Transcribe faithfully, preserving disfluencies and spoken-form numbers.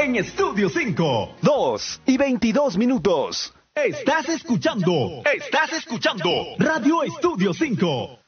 en Estudio cinco. dos y veintidós minutos. Estás escuchando, estás escuchando Radio Estudio cinco.